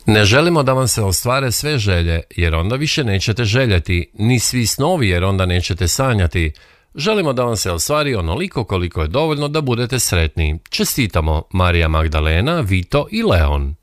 Ne želimo da vam se ostvare sve želje, jer onda više nećete željeti, ni svi snovi, jer onda nećete sanjati. Želimo da vam se ostvari onoliko koliko je dovoljno da budete sretni. Čestitamo Marija Magdalena, Vito i Leon.